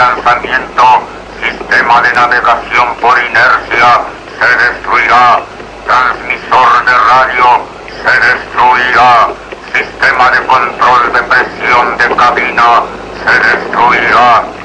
lanzamiento, sistema de navegación por inercia, se destruirá. Transmisor de radio, se destruirá. Sistema de control de presión de cabina, se destruirá.